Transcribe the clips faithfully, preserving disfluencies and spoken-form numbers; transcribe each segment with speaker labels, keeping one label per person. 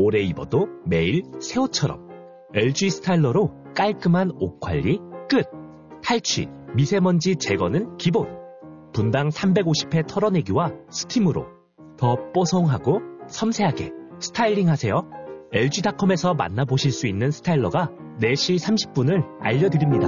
Speaker 1: 오래 입어도 매일 새 옷처럼. 엘지 스타일러로 깔끔한 옷 관리 끝. 탈취, 미세먼지 제거는 기본. 분당 삼백오십 회 털어내기와 스팀으로 더 뽀송하고 섬세하게 스타일링하세요. 엘지닷컴에서 만나보실 수 있는 스타일러가 네 시 삼십 분을 알려드립니다.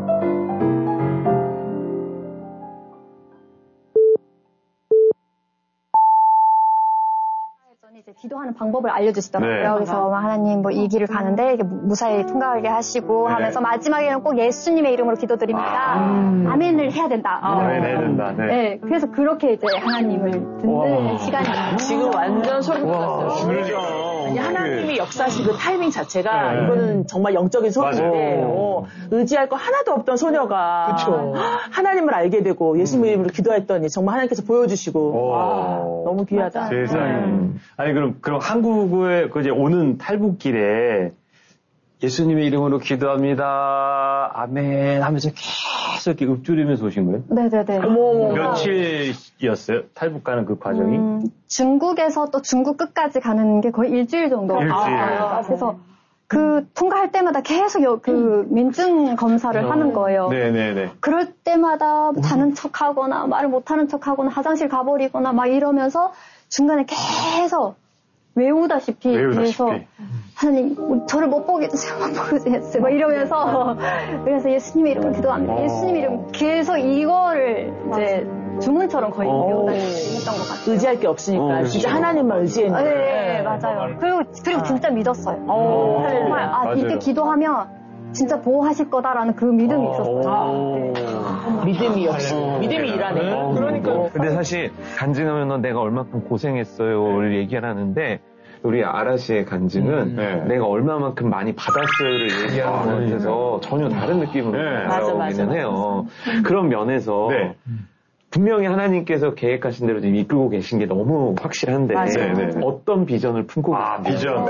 Speaker 2: 이제 기도하는 방법을 알려주시더라고요.
Speaker 3: 네.
Speaker 2: 그래서 하나님 뭐 이 길을 가는데 무사히 통과하게 하시고
Speaker 3: 네.
Speaker 2: 하면서 마지막에는 꼭 예수님의 이름으로 기도드립니다. 아, 아멘을 해야 된다.
Speaker 3: 아멘 해야 된다. 네.
Speaker 2: 네. 그래서 그렇게 이제 하나님을 듣는
Speaker 3: 와.
Speaker 2: 시간이
Speaker 4: 지금 완전 소름 돋았어요.
Speaker 3: 그러죠.
Speaker 4: 아니, 하나님이 역사하신 그 타이밍 자체가
Speaker 3: 네.
Speaker 4: 이거는 정말 영적인 소리인데 어, 의지할 거 하나도 없던 소녀가
Speaker 3: 그쵸.
Speaker 4: 하나님을 알게 되고 예수님 이름으로 기도했더니 정말 하나님께서 보여주시고 와, 너무 귀하다.
Speaker 3: 세상에.
Speaker 4: 음.
Speaker 3: 아니 그럼 그럼 한국에 그 이제 오는 탈북길에 예수님의 이름으로 기도합니다. 아멘 하면서 계속 이렇게 읊조리면서 오신 거예요?
Speaker 2: 네네네.
Speaker 4: 어머,
Speaker 3: 며칠이었어요? 탈북 가는 그 과정이?
Speaker 2: 음, 중국에서 또 중국 끝까지 가는 게 거의 일주일 정도.
Speaker 3: 일주일.
Speaker 2: 아, 그래서 그 통과할 때마다 계속 요, 그 민증 검사를
Speaker 3: 어.
Speaker 2: 하는 거예요.
Speaker 3: 네네네.
Speaker 2: 그럴 때마다 자는 척하거나 말을 못하는 척하거나 화장실 가버리거나 막 이러면서 중간에 계속 외우다시피
Speaker 3: 외우다시피.
Speaker 2: 그래서 하나님 저를 못 보게 해주세요, 못 보게 해주세요 막 이러면서 그래서 예수님의 이름으로 기도합니다.
Speaker 3: 어.
Speaker 2: 예수님 이름 계속 이거를 이제 주문처럼 거의
Speaker 3: 어.
Speaker 2: 배우다시피 했던 것 같아요.
Speaker 4: 의지할 게 없으니까
Speaker 3: 어,
Speaker 4: 진짜
Speaker 3: 그렇죠.
Speaker 4: 하나님만 의지했는데.
Speaker 2: 아, 네, 맞아요. 그리고 그리고 진짜 믿었어요.
Speaker 4: 어.
Speaker 2: 정말 아
Speaker 3: 맞아요.
Speaker 2: 이때 기도하면 진짜 보호하실 거다라는 그 믿음이 있었어요.
Speaker 4: 아. 믿음이 역시 믿음이 일하네.
Speaker 3: 그러니까.
Speaker 5: 근데 사실 간증하면 너 내가 얼마큼 고생했어요를 얘기하는데 우리 아라 씨의 간증은
Speaker 3: 음, 네.
Speaker 5: 내가 얼마만큼 많이 받았어요를 얘기하는
Speaker 3: 아,
Speaker 5: 것 같아서 전혀 다른 느낌으로
Speaker 3: 네.
Speaker 4: 맞아, 맞아,
Speaker 5: 다가오기는 해요. 그런 면에서
Speaker 3: 네.
Speaker 5: 분명히 하나님께서 계획하신 대로 지금 이끌고 계신 게 너무 확실한데
Speaker 4: 맞아요.
Speaker 3: 네, 네, 네.
Speaker 5: 어떤 비전을 품고
Speaker 3: 아,
Speaker 5: 계신지
Speaker 3: 비전.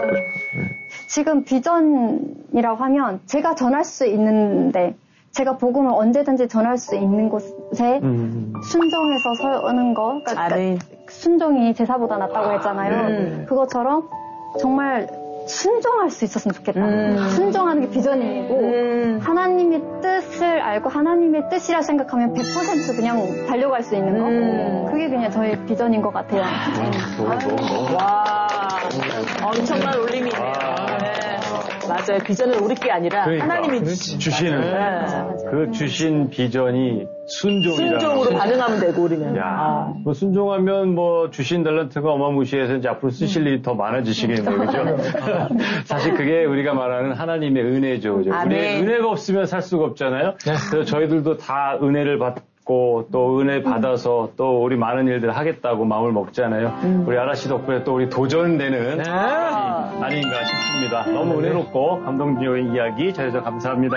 Speaker 2: 지금 비전이라고 하면 제가 전할 수 있는데 제가 복음을 언제든지 전할 수 있는 곳에
Speaker 5: 음.
Speaker 2: 순종해서 서는 거. 그러니까
Speaker 4: 아멘.
Speaker 2: 순종이 제사보다 낫다고 했잖아요.
Speaker 4: 네.
Speaker 2: 그것처럼 정말 순종할 수 있었으면 좋겠다.
Speaker 4: 음.
Speaker 2: 순종하는 게 비전이고
Speaker 4: 음.
Speaker 2: 하나님의 뜻을 알고 하나님의 뜻이라 생각하면 백 퍼센트 그냥 달려갈 수 있는 거.
Speaker 4: 음.
Speaker 2: 그게 그냥 저의 비전인 것 같아요.
Speaker 3: 너무, 너무, 너무.
Speaker 4: 와, 엄청난 울림이네요. 네. 맞아요. 비전은 우리 게 아니라
Speaker 3: 그러니까.
Speaker 4: 하나님이
Speaker 3: 주시는
Speaker 4: 네.
Speaker 3: 그 주신 비전이 순종이라.
Speaker 4: 순종으로 반응하면 되고 우리는.
Speaker 3: 야,
Speaker 4: 아.
Speaker 3: 뭐 순종하면 뭐 주신 탤런트가 어마무시해서 이제 앞으로 쓰실 일이 더 많아지시겠네요, 그죠? 사실 그게 우리가 말하는 하나님의 은혜죠, 그죠? 우리
Speaker 4: 아멘.
Speaker 3: 은혜가 없으면 살 수가 없잖아요. 그래서 저희들도 다 은혜를 받고 또 은혜 받아서 또 우리 많은 일들을 하겠다고 마음을 먹잖아요. 우리 아라 씨 덕분에 또 우리 도전되는
Speaker 4: 네.
Speaker 3: 아닌가 싶습니다. 너무 은혜롭고 감동적인 이야기 잘해서 감사합니다.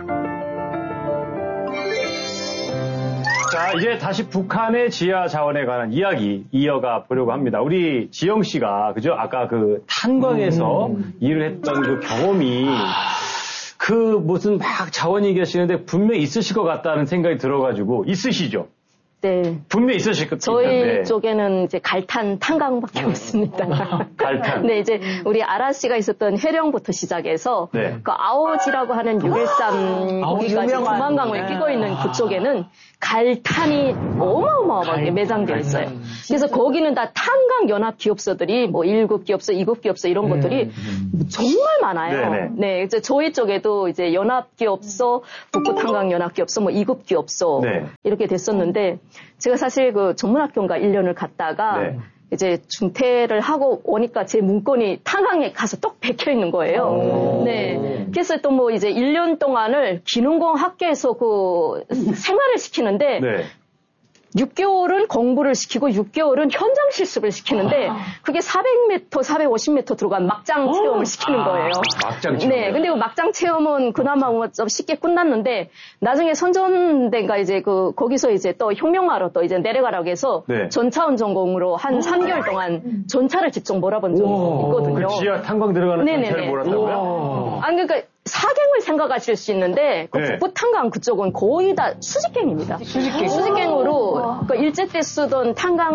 Speaker 3: 자, 이제 다시 북한의 지하 자원에 관한 이야기 이어가 보려고 합니다. 우리 지영 씨가, 그죠? 아까 그 탄광에서
Speaker 4: 음.
Speaker 3: 일을 했던 그 경험이 그 무슨 막 자원 얘기하시는데 분명히 있으실 것 같다는 생각이 들어가지고 있으시죠?
Speaker 6: 네.
Speaker 3: 분명히 있으실 것
Speaker 6: 저희
Speaker 3: 같은데.
Speaker 6: 쪽에는 이제 갈탄, 탄광밖에 없습니다.
Speaker 3: 갈탄.
Speaker 6: 네, 이제 우리 아라 씨가 있었던 해령부터 시작해서
Speaker 3: 네.
Speaker 6: 그 아오지라고 하는 육일삼 거기까지
Speaker 4: 유명한.
Speaker 6: 두만강을
Speaker 4: 네.
Speaker 6: 끼고 있는 그쪽에는 갈탄이 어마어마하게 매장되어 있어요. 그래서 거기는 다 탄광 연합 기업소들이 뭐 일급 기업소, 이급 기업소 이런 것들이 정말 많아요.
Speaker 3: 네네.
Speaker 6: 네, 이제 저희 쪽에도 이제 연합 기업소, 북부 탄광 연합 기업소, 뭐 이급 기업소
Speaker 3: 네.
Speaker 6: 이렇게 됐었는데 제가 사실 그 전문학교인가 일 년을 갔다가
Speaker 3: 네.
Speaker 6: 이제 중퇴를 하고 오니까 제 문건이 탄광에 가서 똑 박혀 있는 거예요. 네. 그래서 또 뭐 이제 일 년 동안을 기능공 학교에서 그 생활을 시키는데
Speaker 3: 네.
Speaker 6: 육 개월은 공부를 시키고 육 개월은 현장 실습을 시키는데 그게 사백 미터, 사백오십 미터 들어간 막장 체험을 시키는 거예요.
Speaker 3: 막장 체험.
Speaker 6: 네, 근데 그 막장 체험은 그나마 뭐 좀 쉽게 끝났는데 나중에 선전대가 이제 그 거기서 이제 또 혁명하러 또 이제 내려가라고 해서
Speaker 3: 네.
Speaker 6: 전차원 전공으로 한 삼 개월 동안 전차를 직접 몰아본 적이 있거든요.
Speaker 3: 그 지하 탄광 들어가는
Speaker 6: 네네네.
Speaker 3: 전차를 몰았다고요?
Speaker 6: 아니 그러니까 사갱을 생각하실 수 있는데 그
Speaker 3: 네.
Speaker 6: 북부 탄광 그쪽은 거의 다 수직갱입니다. 수직갱. 수직갱으로 그 일제 때 쓰던 탄광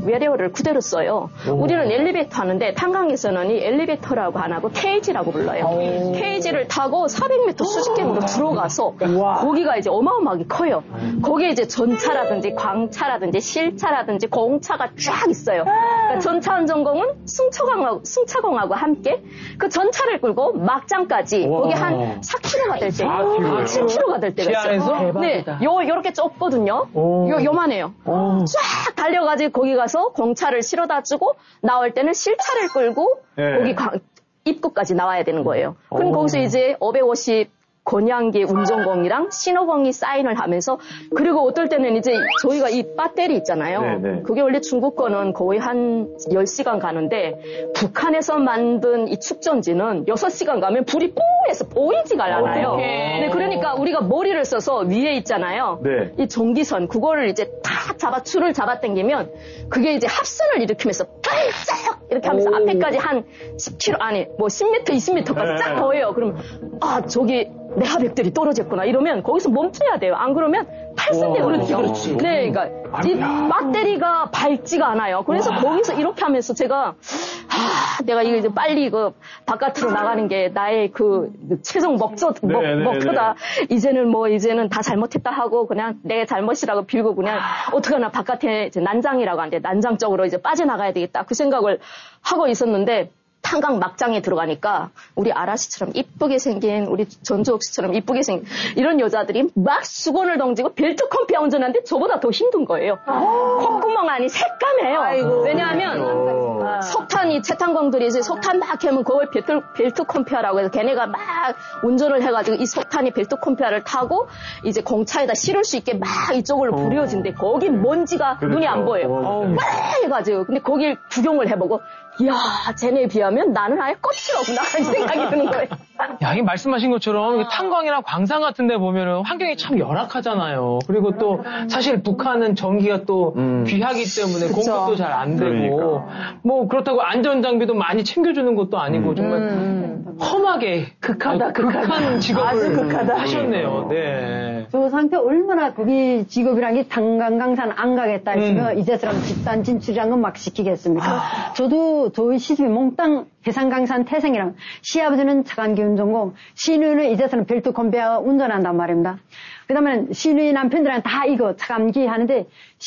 Speaker 6: 외래어를 그대로 써요. 오. 우리는 엘리베이터 하는데 탄강에서는 이 엘리베이터라고 안 하고 케이지라고 불러요. 오. 케이지를 타고 사백 미터 수직갱으로 들어가서 우와. 거기가 이제 어마어마하게 커요. 거기에 이제 전차라든지 광차라든지 실차라든지 공차가 쫙 있어요. 그러니까 전차안전공은 승차공하고, 승차공하고 함께 그 전차를 끌고 막장까지 우와. 거기 한 사 킬로미터가 될 때, 아, 칠 킬로미터가 될 때가 있어요. 네, 요 요렇게 좁거든요. 오. 요 요만해요. 오. 쫙 달려가지고 거기 가서 공차를 실어다 주고 나올 때는 실차를 끌고 네. 거기 가, 입구까지 나와야 되는 거예요. 그럼 오. 거기서 이제 오백오십 권양기 운전공이랑 신호공이 사인을 하면서 그리고 어떨 때는 이제 저희가 이 배터리 있잖아요. 네네. 그게 원래 중국 거는 거의 한 열 시간 가는데 북한에서 만든 이 축전지는 여섯 시간 가면 불이 뽀해서 보이지가 않아요. 네, 그러니까 우리가 머리를 써서 위에 있잖아요. 네. 이 전기선 그거를 이제 다 잡아 줄을 잡아 당기면 그게 이제 합선을 일으키면서 펄쩍 이렇게 하면서 오. 앞에까지 한 십 킬로미터 아니 뭐 십 미터, 이십 미터까지 네. 쫙 보여요. 그럼 아 저기 내 하백들이 떨어졌구나 이러면 거기서 멈춰야 돼요. 안 그러면 탈선되거든요. 그렇지. 네, 그러니까 이 배터리가 밝지가 않아요. 그래서 와. 거기서 이렇게 하면서 제가 아, 내가 이거 이제 빨리 그 바깥으로 나가는 게 나의 그 최종 목표 네, 목, 네, 목표다. 네. 이제는 뭐 이제는 다 잘못했다 하고 그냥 내 잘못이라고 빌고 그냥 어떡하나 바깥에 이제 난장이라고 하는데 난장 쪽으로 이제 빠져나가야 되겠다. 그 생각을 하고 있었는데. 탄강 막장에 들어가니까 우리 아라씨처럼 이쁘게 생긴 우리 전주옥 씨처럼 이쁘게 생긴 이런 여자들이 막 수건을 던지고 벨트 컴피아 운전하는데 저보다 더 힘든 거예요. 콧구멍 안이 새까매요. 아이고. 왜냐하면 아이고. 석탄이 채탄광들이 이제 석탄 막 하면 그걸 벨트, 벨트 컴피아라고 해서 걔네가 막 운전을 해가지고 이 석탄이 벨트 컴피아를 타고 이제 공차에다 실을 수 있게 막 이쪽으로 부려진데 거기 먼지가 그렇죠. 눈이 안 보여요. 막 해가지고 근데 거길 구경을 해보고 이야, 쟤네에 비하면 나는 아예 껍질없구나 하는 생각이 드는 거예요.
Speaker 7: 야, 이 말씀하신 것처럼 탄광이나 광산 같은 데 보면은 환경이 참 열악하잖아요. 그리고 또 사실 북한은 전기가 또 음. 귀하기 때문에 그쵸. 공급도 잘 안 되고 그러니까. 뭐 그렇다고 안전장비도 많이 챙겨주는 것도 아니고 정말 음. 험하게
Speaker 4: 극하다, 극하다.
Speaker 7: 극한 직업을
Speaker 4: 아주 극하다.
Speaker 7: 하셨네요. 네.
Speaker 8: 저 상태 얼마나 거기 직업이란 게 탄광강산 안 가겠다 했으면 음. 이제처럼 집단 진출장은 막 시키겠습니까? 아. 저도 저희 시집이 몽땅 해상강산 태생이랑 시아버지는 차관기 운전공, 시누이는 이제서는 벨트 컴베어 운전한단 말입니다. 그 다음에 시누이 남편들은 다 이거 차관기 하는데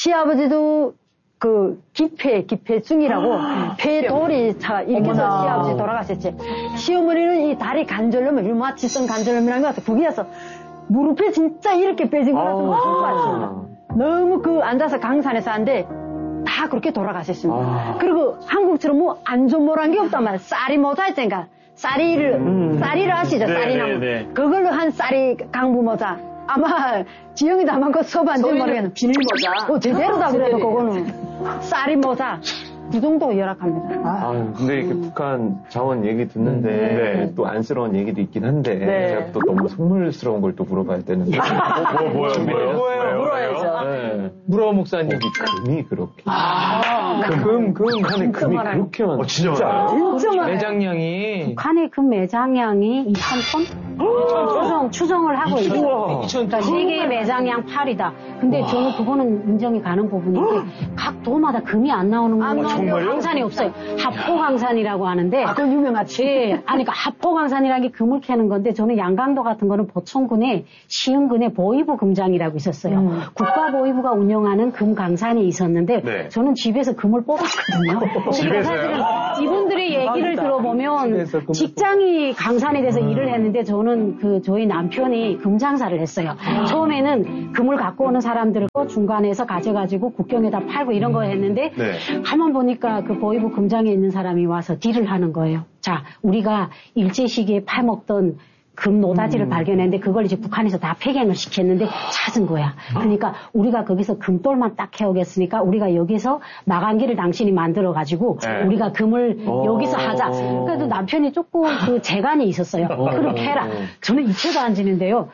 Speaker 8: 시아버지도 그 기폐, 기폐증이라고 아, 폐돌이 차 일으켜서 시아버지 돌아가셨지. 시어머니는 이 다리 관절염, 류마티성 관절염이라는 거 같아. 거기에서 무릎에 진짜 이렇게 빼지고 나서 못 왔습니다. 너무 그 앉아서 강산에서 한데 다 그렇게 돌아가셨습니다. 아. 그리고 한국처럼 뭐 안전모란 게 없단 말이에요. 쌀이 모자 있으니까 쌀이를 음. 쌀이를 아시죠? 네, 쌀이나무. 네, 네. 그걸로 한 쌀이 강부 모자. 아마 지영이도 아마 그거 써봤는지 모르겠는데.
Speaker 6: 비닐 모자.
Speaker 8: 어, 제대로다 그래도 그거는. 쌀이 모자. 그 정도 열악합니다.
Speaker 5: 아, 아 근데 이렇게 음. 북한 자원 얘기 듣는데 네. 또 안쓰러운 얘기도 있긴 한데 네. 제가 또 너무 속물스러운 걸 또 물어봐야 되는데
Speaker 3: 뭐, 뭐, 뭐예요?
Speaker 7: 뭐예요? 뭐예요? 물어야죠. 네. 물어 목사님.
Speaker 5: 거기 금이 그렇게
Speaker 7: 아, 금, 금,
Speaker 5: 북한에 금이 그렇게 많아요.
Speaker 3: 어, 진짜 많아요.
Speaker 8: 진짜 많아요.
Speaker 7: 매장량이
Speaker 9: 북한의 금 매장량이 이천 톤? 추정, 추정을 하고 있어요. 그러니까 세계 매장량 팔이다. 근데 와. 저는 그거는 인정이 가는 부분인 게 각 도마다 금이 안 나오는 건 강산이 없어요. 합포강산이라고 하는데.
Speaker 8: 아, 그건 유명하지.
Speaker 9: 예. 아니, 그러니까 합포강산이라는 게 금을 캐는 건데 저는 양강도 같은 거는 보천군에 시흥군에 보이부 금장이라고 있었어요. 음. 국가보이부가 운영하는 금강산이 있었는데 네. 저는 집에서 금을 뽑았거든요.
Speaker 3: 집에서요?
Speaker 9: 이분들의 얘기를 들어보면 직장이 강산에 대해서 음. 일을 했는데 저는 그 저희 남편이 금장사를 했어요. 음. 처음에는 금을 갖고 오는 사람들을 중간에서 가져가지고 국경에다 팔고 이런 거 했는데 네. 한번 보니까 그 보이부 금장에 있는 사람이 와서 딜을 하는 거예요. 자, 우리가 일제시기에 팔먹던 금 노다지를 음. 발견했는데 그걸 이제 북한에서 다 폐경을 시켰는데 찾은 거야. 그러니까 우리가 거기서 금돌만 딱 해오겠으니까 우리가 여기서 마감기를 당신이 만들어가지고 네. 우리가 금을 오. 여기서 하자. 그래도 남편이 조금 그 재간이 있었어요. 그렇게 해라. 저는 이체도 안 지는데요.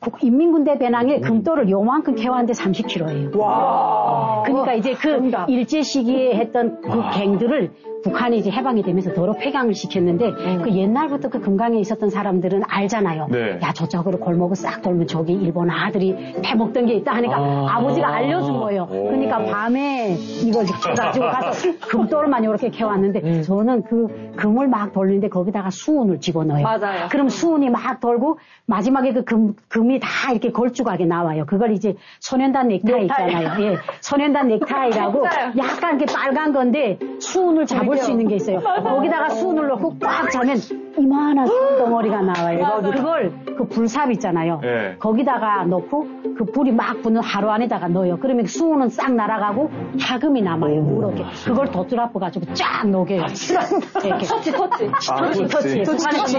Speaker 9: 인민군대 배낭에 금돌을 요만큼 캐왔는데 삼십 킬로그램예요. 와. 그러니까 이제 그 일제 시기에 했던 그 갱들을 북한이 이제 해방이 되면서 도로 폐강을 시켰는데 음. 그 옛날부터 그 금강에 있었던 사람들은 알잖아요. 네. 야 저쪽으로 골목을 싹 돌면 저기 일본 아들이 패먹던 게 있다 하니까 아~ 아버지가 알려준 거예요. 그러니까 밤에 이걸 가지고 가서 금도로만 이렇게 캐왔는데 음. 저는 그 금을 막 돌리는데 거기다가 수은을 집어넣어요.
Speaker 6: 맞아요.
Speaker 9: 그럼 수은이 막 돌고 마지막에 그 금, 금이 다 이렇게 걸쭉하게 나와요. 그걸 이제 소년단 넥타이, 넥타이. 있잖아요. 예, 소년단 넥타이라고 약간 이렇게 빨간 건데 수은을 잡을 수 있는 게 있어요. 거기다가 수은을 넣고 꽉 차면 이만한 덩어리가 나와요. 그걸 그 불삽 있잖아요. 네. 거기다가 넣고 그 불이 막 붙는 하루 안에다가 넣어요. 그러면 수은은 싹 날아가고 하금이 남아요. 이렇게 그걸 덧줄아프 가지고 쫙 녹여요. 이렇게 터치 터치 터치 터치 터치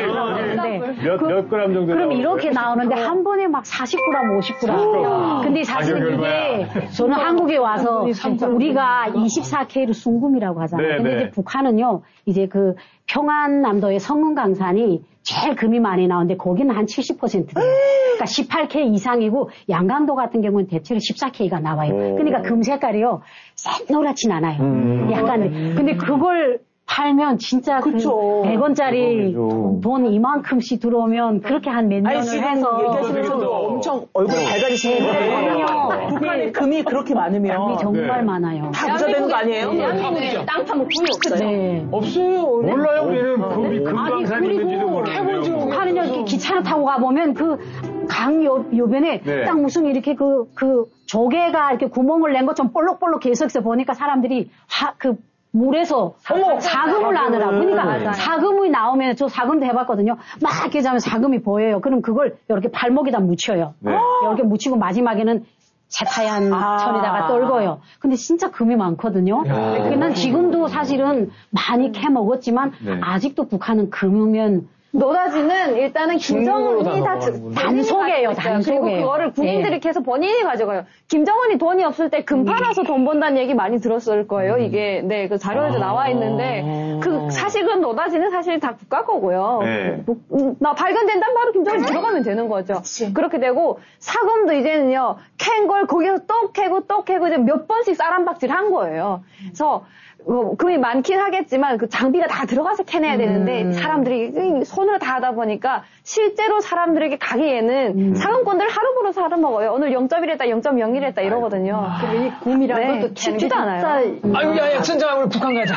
Speaker 3: 몇 몇 그램 정도?
Speaker 9: 그럼 이렇게 나오는데 한 번에 막 사십 그램, 오십 그램. 근데 사실 이게 저는 한국에 와서 우리가 이십사 케이를 순금이라고 하잖아요. 네, 근데 네. 이제 북한은요 이제 그 평안남도의 성은강산이 제일 금이 많이 나오는데 거기는 한 칠십 퍼센트 돼요. 그러니까 십팔 케이 이상이고 양강도 같은 경우는 대체로 십사 케이가 나와요. 그러니까 금 색깔이요 샛노랗진 않아요. 음. 약간 근데 그걸 팔면 진짜 그쵸. 그 백 원짜리 돈 이만큼씩 들어오면 그렇게 한 몇 년을
Speaker 4: 아니,
Speaker 9: 해서
Speaker 4: 얘기하시면서도 엄청 얼굴 밝아지시는 거예요. 북한에 네. 금이 그렇게 많으면
Speaker 9: 금이 정말 네. 많아요.
Speaker 4: 다 부자 되는 거 아니에요?
Speaker 6: 대한민국에 땅 파면 금이 없어요.
Speaker 9: 네.
Speaker 3: 없어요. 몰라요. 우리는 금이 금강산이 있는지도 모르는데.
Speaker 9: 북한은요 이렇게 기차를 타고 가보면 그 강 요변에 네. 딱 무슨 이렇게 그, 그 조개가 이렇게 구멍을 낸 것처럼 볼록볼록 계속해서 보니까 사람들이 화, 그 물에서 어머 사금을 나느라고 그러니까 맞아요. 사금이 나오면 저 사금도 해봤거든요. 막 이렇게 자면 사금이 보여요. 그럼 그걸 이렇게 발목에다 묻혀요. 네. 이렇게 묻히고 마지막에는 새하얀 아~ 천에다가 떨궈요. 근데 진짜 금이 많거든요. 난 지금도 사실은 많이 캐 먹었지만 네. 아직도 북한은 금이면
Speaker 2: 노다지는 일단은 김정은이 다
Speaker 9: 단속이에요, 단속이에요.
Speaker 2: 그리고 그거를 군인들이 네. 계속 본인이 가져가요. 김정은이 돈이 없을 때 금 팔아서 돈 번다는 얘기 많이 들었을 거예요. 이게 네, 그 자료에도 아~ 나와 있는데 그 사실은 노다지는 사실 다 국가 거고요. 네. 나 발견된다면 바로 김정은이 들어가면 되는 거죠. 그치. 그렇게 되고 사금도 이제는요 캔 걸 거기서 또 캐고 또 캐고 이제 몇 번씩 쌀한박질 한 거예요. 그래서 뭐, 금이 많긴 하겠지만, 그 장비가 다 들어가서 캐내야 되는데, 음. 사람들이 손으로 다 하다 보니까, 실제로 사람들에게 가기에는 음. 사금꾼들 하루 벌어 사러 먹어요. 오늘 영 점 일 했다, 영 점 영일 했다, 이러거든요.
Speaker 8: 아. 그리고 이 금이라는 네, 것도
Speaker 2: 쉽지도 않아요.
Speaker 7: 아유, 야, 야, 천장, 우리 북한 가자.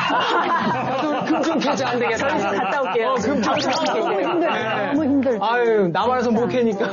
Speaker 7: 나도 금 좀 캐자, 안 되겠다.
Speaker 4: 저희 갔다 올게요.
Speaker 7: 어, 금 좀 캐자.
Speaker 8: 너무 힘들어. 너무 힘들어.
Speaker 7: 아유, 나만해서 못 캐니까.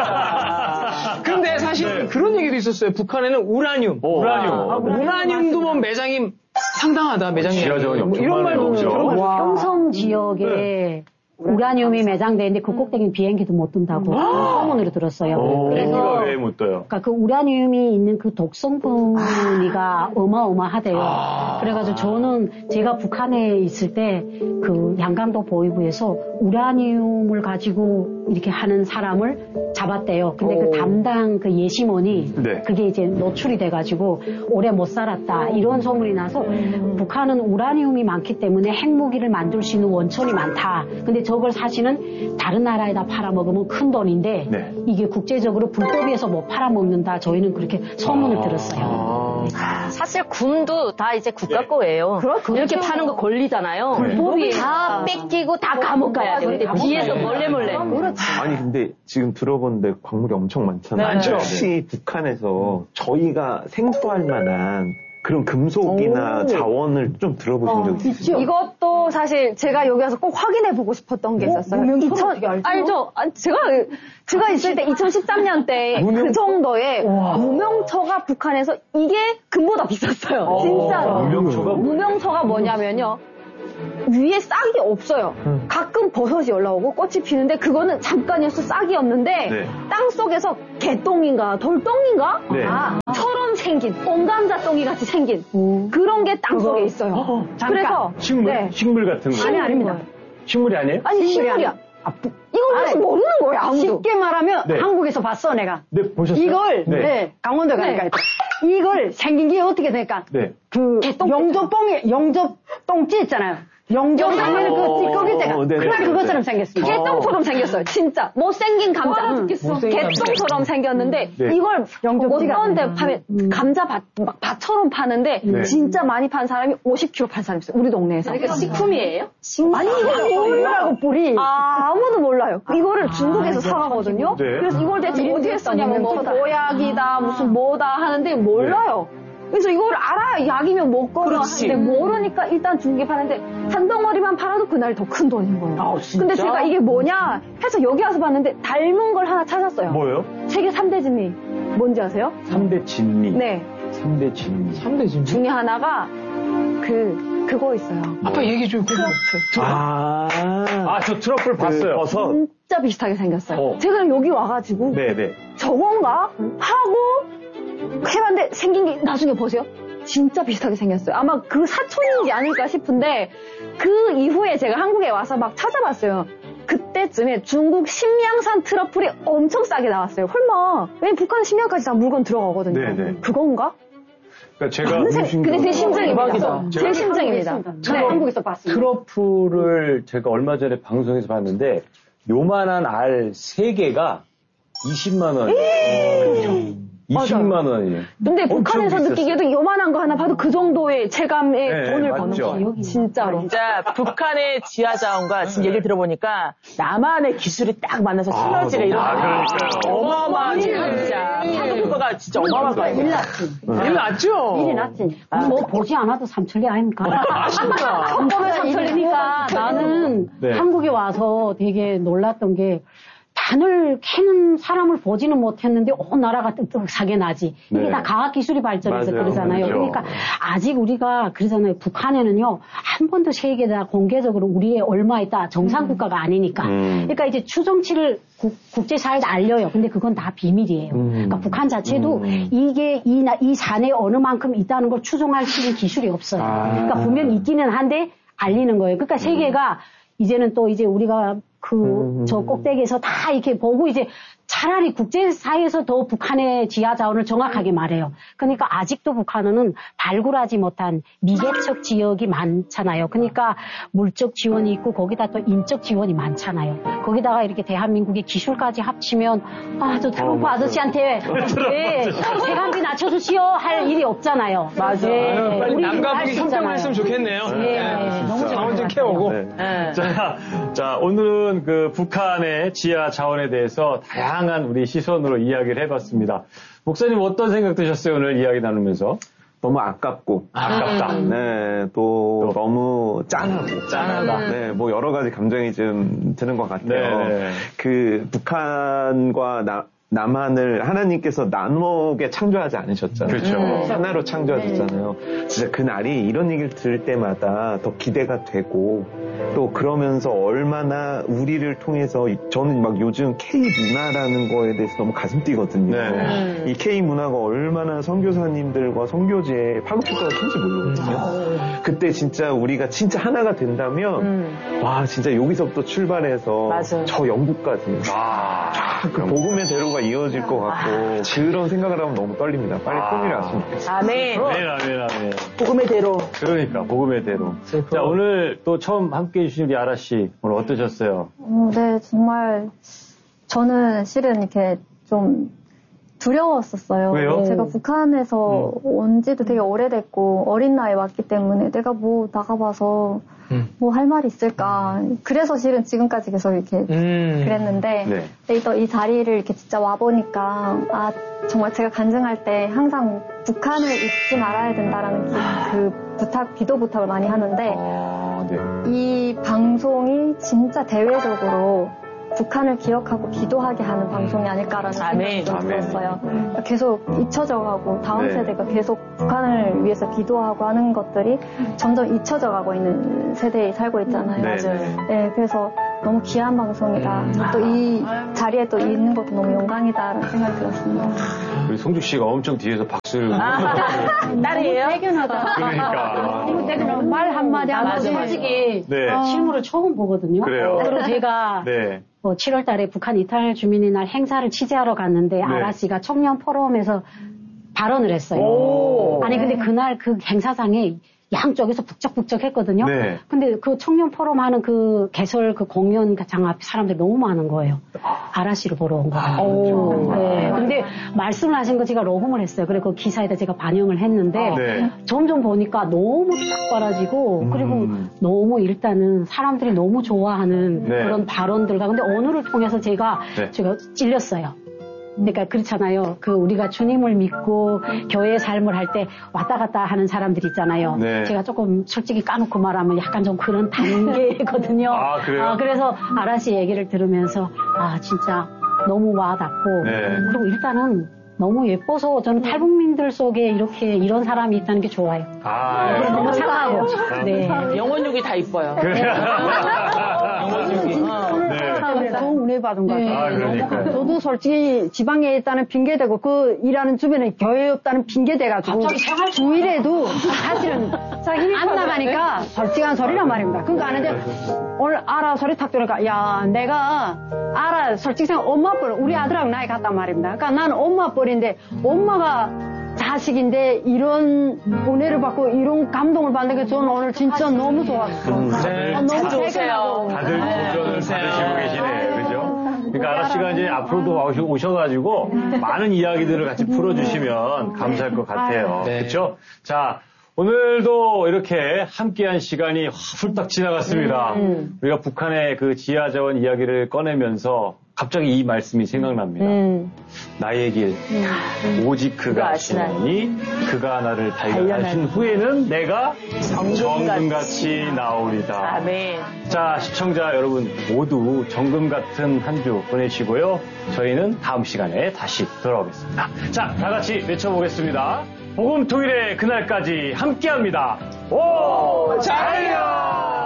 Speaker 7: 근데 사실 그런 얘기도 있었어요. 북한에는 우라늄.
Speaker 3: 오, 우라늄.
Speaker 7: 아, 우라늄도 뭐 매장이 상당하다, 매장이.
Speaker 3: 뭐
Speaker 7: 이런 말도 들어봤어요.
Speaker 9: 평성 지역에 네. 우라늄이 매장돼 있는데 그 꼭대기는 비행기도 못 뜬다고 소문으로 들었어요.
Speaker 3: 오, 그래서 왜 못 떠요?
Speaker 9: 그러니까 그 우라늄이 있는 그 독성분이가 아. 어마어마하대요. 아. 그래가지고 저는 제가 북한에 있을 때 그 양강도 보위부에서 우라늄을 가지고 이렇게 하는 사람을 잡았대요. 근데 오. 그 담당 그 예심원이 네. 그게 이제 노출이 돼가지고 오래 못 살았다 이런 소문이 나서 음. 북한은 우라늄이 많기 때문에 핵무기를 만들 수 있는 원천이 많다. 근데 저걸 사실은 다른 나라에다 팔아먹으면 큰 돈인데 네. 이게 국제적으로 불법이어서 못 팔아먹는다. 저희는 그렇게 소문을 아~ 들었어요.
Speaker 6: 아~ 사실 금도 다 이제 국가 네. 거예요.
Speaker 2: 그렇죠.
Speaker 6: 이렇게 파는 거 권리잖아요.
Speaker 9: 불법이
Speaker 6: 다 뺏기고 다 감옥 가야 돼요. 근데 뒤에서 몰래 몰래.
Speaker 2: 그렇지.
Speaker 5: 아니 근데 지금 들어보는데 광물이 엄청 많잖아요.
Speaker 3: 많죠.
Speaker 5: 혹시 북한에서 저희가 생소할 만한 그런 금속이나 오. 자원을 좀 들어보신 적 있으세요?
Speaker 2: 있죠. 이것도 사실 제가 여기 와서 꼭 확인해 보고 싶었던 게 있었어요.
Speaker 8: 무명초가 어떻게 알죠?
Speaker 2: 알죠? 아니, 제가 제가 있을 때 이천십삼 년 때 그 정도의 와. 무명초가 북한에서 이게 금보다 비쌌어요. 진짜로.
Speaker 3: 무명초가
Speaker 2: 무명초가 뭐냐면요. 위에 싹이 없어요. 음. 가끔 버섯이 올라오고 꽃이 피는데 그거는 잠깐이어서 싹이 없는데 네. 땅 속에서 개똥인가 돌똥인가 네. 아, 처럼 생긴 똥감자 똥이 같이 생긴 오. 그런 게 땅 속에 있어요. 어,
Speaker 3: 그래서 식물? 네. 식물 같은 거?
Speaker 2: 아니 아닙니다.
Speaker 3: 식물이 아니에요?
Speaker 2: 아니 식물이야. 아, 이걸 왜 모르는 거야 아무도.
Speaker 8: 쉽게 말하면
Speaker 3: 네.
Speaker 8: 한국에서 봤어 내가.
Speaker 3: 네 보셨어요?
Speaker 8: 이걸
Speaker 3: 네.
Speaker 8: 네. 강원도 가니까 네. 이걸 생긴 게 어떻게 되니까
Speaker 3: 네.
Speaker 8: 그 영접똥이 영접똥찌 있잖아요. 영정 하면 그 찌꺼기 때가 그냥 그것처럼 생겼습니다.
Speaker 2: 개똥처럼 생겼어요. 진짜 못생긴 감자. 개똥처럼 생겼는데
Speaker 3: 네.
Speaker 2: 이걸
Speaker 8: 영정지가
Speaker 2: 어떤 데 파면
Speaker 8: 음.
Speaker 2: 감자 밭, 막 밭처럼 파는데
Speaker 3: 네.
Speaker 2: 진짜 많이 판 사람이 오십 킬로그램 판 사람이 있어요. 우리 동네에서.
Speaker 6: 그러니까 식품이에요?
Speaker 2: 아니 이걸 모르라고 뿌리. 아, 아무도 몰라요. 이거를 중국에서
Speaker 8: 아,
Speaker 2: 사가거든요.
Speaker 3: 네.
Speaker 2: 그래서 이걸 대체 어디에 쓰냐면 뭐 보약이다 무슨 뭐다 하는데 몰라요. 그래서 이걸 알아야 약이면 먹거나 하는데 모르니까 일단 중국에 파는데 한 덩어리만 팔아도 그날 더 큰 돈인 거예요.
Speaker 4: 아, 진짜?
Speaker 2: 근데 제가 이게 뭐냐 해서 여기 와서 봤는데 닮은 걸 하나 찾았어요.
Speaker 3: 뭐예요?
Speaker 2: 세계 삼 대 진미 뭔지 아세요?
Speaker 3: 삼 대 진미.
Speaker 2: 네.
Speaker 3: 삼 대 진미.
Speaker 7: 삼 대 진미.
Speaker 2: 중에 하나가 그 그거 있어요.
Speaker 7: 아빠 얘기 좀 해줘.
Speaker 3: 아, 아, 저 트러플 봤어요. 버섯.
Speaker 2: 진짜 비슷하게 생겼어요.
Speaker 3: 어.
Speaker 2: 제가 여기 와가지고
Speaker 3: 네네.
Speaker 2: 저건가 하고 해봤는데 생긴 게 나중에 보세요. 진짜 비슷하게 생겼어요. 아마 그 사촌인지 아닐까 싶은데 그 이후에 제가 한국에 와서 막 찾아봤어요. 그때쯤에 중국 심양산 트러플이 엄청 싸게 나왔어요. 설마. 왜냐면 북한 심양까지 다 물건 들어가거든요.
Speaker 3: 네네.
Speaker 2: 그건가?
Speaker 3: 그러니까 제가
Speaker 2: 생, 근데 제 심정입니다. 제 심정입니다.
Speaker 8: 네. 한국에서 봤습니다.
Speaker 3: 트러플을 제가 얼마 전에 방송에서 봤는데 요만한 알 세 개가 이십만 원이에요. 이십만 원이에요.
Speaker 2: 근데 북한에서
Speaker 3: 비쌌어요.
Speaker 2: 느끼기에도 요만한 거 하나 봐도 그 정도의 체감의
Speaker 3: 네,
Speaker 2: 돈을
Speaker 3: 맞죠.
Speaker 2: 버는 거예요. 진짜로.
Speaker 4: 진짜 북한의 지하자원과 지금 얘기 들어보니까 남한의 기술이 딱 만나서 시너지가
Speaker 3: 너무-
Speaker 4: 일어나요.
Speaker 3: 아, 그러니까요.
Speaker 4: 어마어마하지 진짜. 파급 효과가 진짜 어마어마할 거예요.
Speaker 8: 일 났지.
Speaker 7: 일 났죠?
Speaker 8: 일이 났지. 뭐 보지 않아도 삼천리 아닙니까?
Speaker 7: 아십니까?
Speaker 8: 한국에 삼천리니까 나는
Speaker 3: 네.
Speaker 8: 한국에 와서 되게 놀랐던 게 단을 캐는 사람을 보지는 못했는데 온 나라가 뜨뜻하게 나지. 이게
Speaker 3: 네.
Speaker 8: 다 과학기술이 발전해서
Speaker 3: 맞아요.
Speaker 8: 그러잖아요.
Speaker 3: 그렇죠.
Speaker 8: 그러니까 아직 우리가 그러잖아요. 북한에는요. 한 번도 세계에다 공개적으로 우리의 얼마 있다. 정상국가가 아니니까.
Speaker 3: 음.
Speaker 8: 그러니까 이제 추정치를 국, 국제사회에 알려요. 근데 그건 다 비밀이에요.
Speaker 3: 음.
Speaker 8: 그러니까 북한 자체도
Speaker 3: 음.
Speaker 8: 이게 이, 나- 이 산에 어느 만큼 있다는 걸 추정할 수 있는 기술이 없어요.
Speaker 3: 아.
Speaker 8: 그러니까 분명 있기는 한데 알리는 거예요. 그러니까 세계가 이제는 또 이제 우리가 그, 저 꼭대기에서 다 이렇게 보고 이제 차라리 국제사회에서 더 북한의 지하 자원을 정확하게 말해요. 그러니까 아직도 북한은 발굴하지 못한 미개척 지역이 많잖아요. 그러니까 물적 지원이 있고 거기다 또 인적 지원이 많잖아요. 거기다가 이렇게 대한민국의 기술까지 합치면 아, 저 트럼프
Speaker 3: 어,
Speaker 8: 아저씨한테 예, 세관비 낮춰주시오 할 일이 없잖아요.
Speaker 4: 맞아.
Speaker 8: 예,
Speaker 7: 빨리
Speaker 8: 우리
Speaker 7: 남과
Speaker 8: 할수
Speaker 7: 북이
Speaker 8: 있잖아요.
Speaker 7: 협정했으면 좋겠네요.
Speaker 8: 예, 예, 너무
Speaker 7: 자원 좀
Speaker 8: 좋은 것
Speaker 7: 캐오고.
Speaker 3: 네.
Speaker 4: 네.
Speaker 3: 자, 자, 오늘은 그 북한의 지하 자원에 대해서 다양한 우리 시선으로 이야기를 해봤습니다. 목사님 어떤 생각 드셨어요? 오늘 이야기 나누면서?
Speaker 5: 너무 아깝고.
Speaker 3: 아깝다.
Speaker 5: 네, 또,
Speaker 3: 또.
Speaker 5: 너무 짠하고.
Speaker 3: 짠하다.
Speaker 5: 네, 뭐 여러 가지 감정이 좀 드는 것 같아요.
Speaker 3: 네.
Speaker 5: 그 북한과 나, 남한을 하나님께서 나누게 창조하지 않으셨잖아요.
Speaker 3: 그렇죠.
Speaker 5: 하나로 창조하셨잖아요. 진짜 그 날이 이런 얘기를 들을 때마다 더 기대가 되고 또 그러면서 얼마나 우리를 통해서 저는 막 요즘 K문화라는 거에 대해서 너무 가슴 뛰거든요.
Speaker 3: 네.
Speaker 5: 이 K문화가 얼마나 선교사님들과 선교지에 파급효과가 큰지 모르거든요. 그때 진짜 우리가 진짜 하나가 된다면
Speaker 4: 음.
Speaker 5: 와 진짜 여기서부터 출발해서
Speaker 4: 맞아.
Speaker 5: 저 영국까지
Speaker 3: 아,
Speaker 5: 그 복음의 대로가 이어질 것 같고 그런 생각을 하면 너무 떨립니다. 빨리
Speaker 3: 아.
Speaker 5: 꿈이 왔으면 좋겠어요.
Speaker 4: 아멘.
Speaker 3: 아멘, 아멘, 아멘.
Speaker 4: 복음의 대로.
Speaker 3: 그러니까, 복음의 대로. 자, 오늘 또 처음 함께 해주신 우리 아라 씨, 오늘 어떠셨어요?
Speaker 10: 어, 네, 정말 저는 실은 이렇게 좀 두려웠었어요.
Speaker 3: 왜요?
Speaker 10: 제가 북한에서
Speaker 3: 음.
Speaker 10: 온 지도 되게 오래됐고 어린 나이에 왔기 때문에 내가 뭐 나가봐서
Speaker 7: 음.
Speaker 10: 뭐 할 말이 있을까. 그래서 실은 지금까지 계속 이렇게
Speaker 7: 음.
Speaker 10: 그랬는데
Speaker 3: 네.
Speaker 10: 근데 또 이 자리를 이렇게 진짜 와보니까 아 정말 제가 간증할 때 항상 북한을 잊지 말아야 된다라는 기, 그 부탁, 기도 부탁을 많이 하는데
Speaker 3: 아, 네.
Speaker 10: 이 방송이 진짜 대외적으로 북한을 기억하고 기도하게 하는 방송이 아닐까라는
Speaker 4: 아멘.
Speaker 10: 생각이 좀
Speaker 3: 아멘.
Speaker 10: 들었어요. 계속 잊혀져가고 다음
Speaker 3: 네.
Speaker 10: 세대가 계속 북한을 위해서 기도하고 하는 것들이 점점 잊혀져가고 있는 세대에 살고 있잖아요.
Speaker 3: 네, 네.
Speaker 10: 네, 그래서 너무 귀한 방송이다. 또 이 자리에 또 있는 것도 너무 영광이다라는 생각이 들었습니다.
Speaker 3: 우리 송주 씨가 엄청 뒤에서 박수를.
Speaker 4: 딸이에요?
Speaker 8: 대견하다.
Speaker 3: 그러니까.
Speaker 8: 너무 대견하다. 말 한마디 안 하고 솔직히
Speaker 3: 네.
Speaker 8: 어, 실물을 처음 보거든요.
Speaker 3: 그래요?
Speaker 8: 그리고 제가
Speaker 3: 네.
Speaker 8: 어, 칠월 달에 북한 이탈 주민의 날 행사를 취재하러 갔는데 아라 씨가 청년 포럼에서 발언을 했어요.
Speaker 3: 오.
Speaker 8: 아니 근데 그날 그 행사장에
Speaker 9: 양쪽에서 북적북적했거든요.
Speaker 3: 네.
Speaker 9: 근데 그 청년 포럼 하는 그 개설 그 공연장 앞에 사람들이 너무 많은 거예요. 아라씨를 보러 온 거예요. 오. 네. 근데 말씀을 하신 거 제가 녹음을 했어요. 그래 그 기사에다 제가 반영을 했는데
Speaker 3: 네.
Speaker 9: 점점 보니까 너무 탁발라지고
Speaker 3: 음.
Speaker 9: 그리고 너무 일단은 사람들이 너무 좋아하는
Speaker 3: 네.
Speaker 9: 그런 발언들과 근데 오늘을 통해서 제가
Speaker 3: 네.
Speaker 9: 제가 찔렸어요. 그러니까 그렇잖아요. 그 우리가 주님을 믿고 교회의 삶을 할 때 왔다 갔다 하는 사람들 있잖아요.
Speaker 3: 네.
Speaker 9: 제가 조금 솔직히 까놓고 말하면 약간 좀 그런 단계거든요.
Speaker 3: 아, 그래요?
Speaker 9: 아, 그래서 아라씨 얘기를 들으면서 아 진짜 너무 와닿고
Speaker 3: 네.
Speaker 9: 그리고 일단은 너무 예뻐서 저는 탈북민들 속에 이렇게 이런 사람이 있다는 게 좋아요.
Speaker 3: 아, 예.
Speaker 9: 너무 착하고. 네.
Speaker 7: 영혼육이 다 이뻐요.
Speaker 2: 네. 너무 은혜 받은 것 같아요.
Speaker 3: 아, 그러니까요.
Speaker 2: 저도 솔직히 지방에 있다는 핑계대고 그 일하는 주변에 교회 없다는 핑계대가지고 주일에도 사실은 안 나가니까 솔직한 소리란 말입니다. 그러니까 아는데 오늘 아라 소리 탁 들으니까 야 내가 아라 솔직히 생각 엄마 뻘 우리 아들하고 나이 같단 말입니다. 그러니까 나는 엄마 뻘인데 엄마가 자식인데 이런 은혜를 받고 이런 감동을 받는 게 저는 오늘 진짜 너무 좋았어요.
Speaker 3: 음,
Speaker 7: 네,
Speaker 2: 아, 너무
Speaker 7: 자주 오세요.
Speaker 3: 다들 도전을 받으시고 계시네요. 그죠? 그러니까 아라씨가 이제 앞으로도 오셔가지고 많은 이야기들을 같이 풀어주시면 감사할 것 같아요.
Speaker 7: 네.
Speaker 3: 그렇죠? 자, 오늘도 이렇게 함께한 시간이 훌딱 지나갔습니다.
Speaker 2: 음.
Speaker 3: 우리가 북한의 그 지하자원 이야기를 꺼내면서 갑자기 이 말씀이 생각납니다.
Speaker 2: 음.
Speaker 3: 나의 길, 오직 그가 아시나니 그가 나를 발견하신 후에는 내가 정금같이 나오리다.
Speaker 7: 아멘.
Speaker 3: 자, 시청자 여러분 모두 정금 같은 한 주 보내시고요. 저희는 다음 시간에 다시 돌아오겠습니다. 자, 다 같이 외쳐보겠습니다. 복음통일의 그날까지 함께합니다. 오, 잘요!